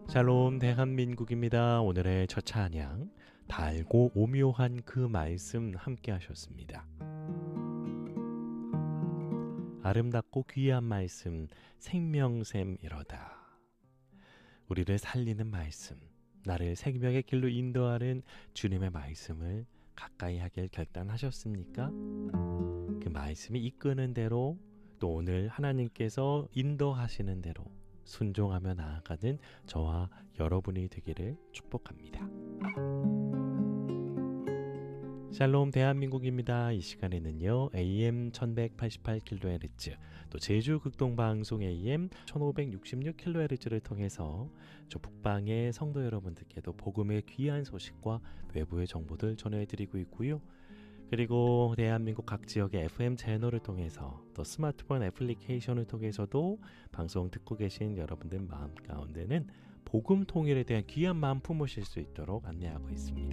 샬롬 대한민국입니다. 오늘의 첫 찬양 달고 오묘한 그 말씀 함께 하셨습니다. 아름답고 귀한 말씀 생명샘이로다. 우리를 살리는 말씀, 나를 생명의 길로 인도하는 주님의 말씀을 가까이 하길 결단하셨습니까? 그 말씀이 이끄는 대로 또 오늘 하나님께서 인도하시는 대로 순종하며 나아가는 저와 여러분이 되기를 축복합니다. 샬롬 대한민국입니다. 이 시간에는요 AM 1188kHz 또 제주 극동방송 AM 1566kHz를 통해서 저 북방의 성도 여러분들께도 복음의 귀한 소식과 외부의 정보들 전해드리고 있고요. 그리고 대한민국 각 지역의 FM 채널을 통해서 또 스마트폰 애플리케이션을 통해서도 방송 듣고 계신 여러분들 마음 가운데는 복음 통일에 대한 귀한 마음 품으실 수 있도록 안내하고 있습니다.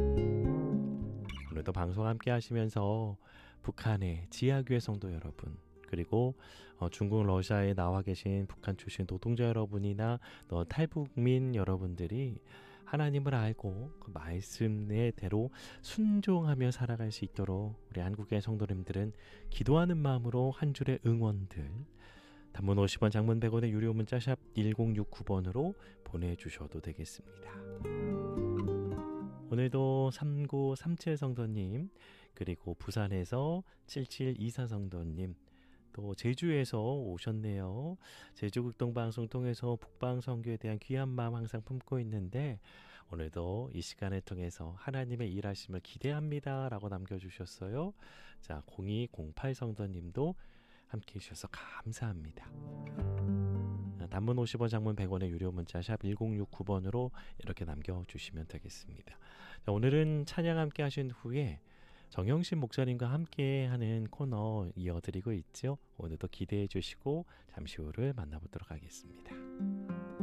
오늘도 방송 함께 하시면서 북한의 지하교회 성도 여러분, 그리고 중국 러시아에 나와 계신 북한 출신 노동자 여러분이나 또 탈북민 여러분들이 하나님을 알고 그 말씀의 대로 순종하며 살아갈 수 있도록 우리 한국의 성도님들은 기도하는 마음으로 한 줄의 응원들 단문 50원, 장문 100원의 유료 문자 샵 1069번으로 보내주셔도 되겠습니다. 오늘도 3937 성도님, 그리고 부산에서 7724 성도님, 또 제주에서 오셨네요. 제주 극동방송 통해서 북방선교에 대한 귀한 마음 항상 품고 있는데 오늘도 이 시간을 통해서 하나님의 일하심을 기대합니다 라고 남겨주셨어요. 자, 0208 성도님도 함께 해주셔서 감사합니다. 단문 50원, 장문 100원의 유료 문자 샵 1069번으로 이렇게 남겨주시면 되겠습니다. 자, 오늘은 찬양 함께 하신 후에 정영신 목사님과 함께 하는 코너 이어드리고 있죠. 오늘도 기대해 주시고 잠시 후를 만나보도록 하겠습니다.